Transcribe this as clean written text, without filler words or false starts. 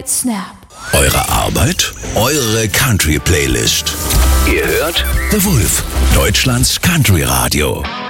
great snap. Eure Arbeit, eure Country-Playlist. Ihr hört The Wolf, Deutschlands Country-Radio.